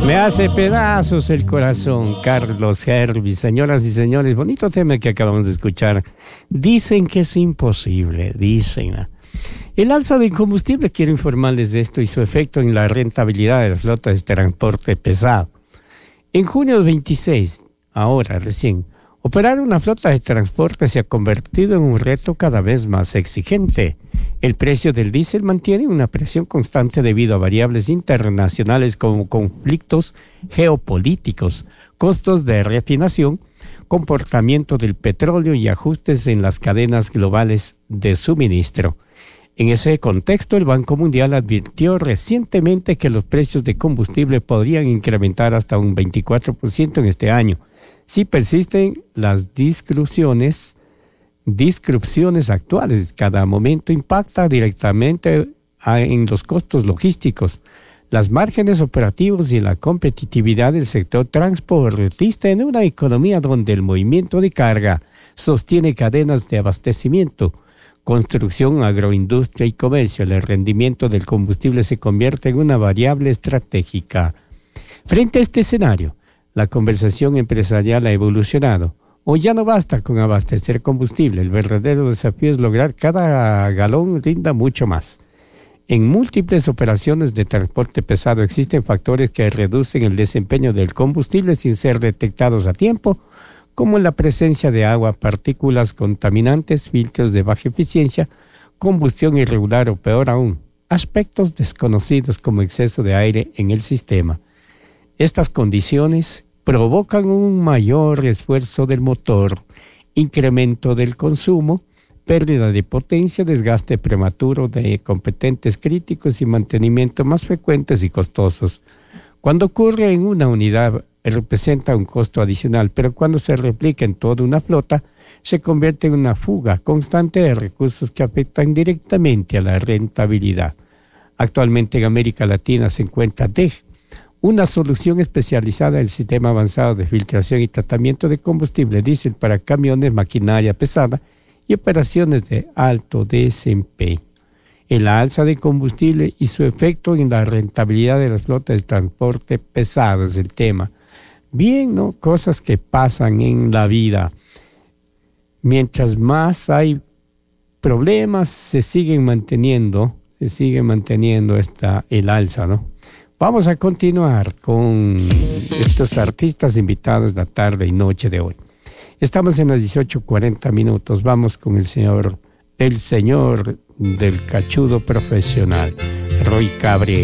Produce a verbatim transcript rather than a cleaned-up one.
Me hace pedazos el corazón, Carlos Herbie. Señoras y señores, bonito tema que acabamos de escuchar. Dicen que es imposible, dicen. El alza del combustible, quiero informarles de esto y su efecto en la rentabilidad de las flotas de transporte pesado. En junio veintiséis, ahora recién, operar una flota de transporte se ha convertido en un reto cada vez más exigente. El precio del diésel mantiene una presión constante debido a variables internacionales como conflictos geopolíticos, costos de refinación, comportamiento del petróleo y ajustes en las cadenas globales de suministro. En ese contexto, el Banco Mundial advirtió recientemente que los precios de combustible podrían incrementar hasta un veinticuatro por ciento en este año, si persisten las disrupciones, disrupciones actuales. Cada momento impacta directamente a, en los costos logísticos, las márgenes operativos y la competitividad del sector transportista en una economía donde el movimiento de carga sostiene cadenas de abastecimiento, construcción, agroindustria y comercio. El rendimiento del combustible se convierte en una variable estratégica. Frente a este escenario, la conversación empresarial ha evolucionado. Hoy ya no basta con abastecer combustible. El verdadero desafío es lograr que cada galón rinda mucho más. En múltiples operaciones de transporte pesado existen factores que reducen el desempeño del combustible sin ser detectados a tiempo, como la presencia de agua, partículas contaminantes, filtros de baja eficiencia, combustión irregular o peor aún, aspectos desconocidos como exceso de aire en el sistema. Estas condiciones provocan un mayor esfuerzo del motor, incremento del consumo, pérdida de potencia, desgaste prematuro de competentes críticos y mantenimiento más frecuentes y costosos. Cuando ocurre en una unidad, representa un costo adicional, pero cuando se replica en toda una flota, se convierte en una fuga constante de recursos que afectan directamente a la rentabilidad. Actualmente en América Latina se encuentra D E G, una solución especializada en el sistema avanzado de filtración y tratamiento de combustible diésel para camiones, maquinaria pesada y operaciones de alto desempeño. El alza de combustible y su efecto en la rentabilidad de las flotas de transporte pesado es el tema. Bien, ¿no? Cosas que pasan en la vida. Mientras más hay problemas, se siguen manteniendo, se sigue manteniendo esta, el alza, ¿no? Vamos a continuar con estos artistas invitados la tarde y noche de hoy. Estamos en las dieciocho cuarenta minutos. Vamos con el señor, el señor del cachudo profesional, Roy Cabrera.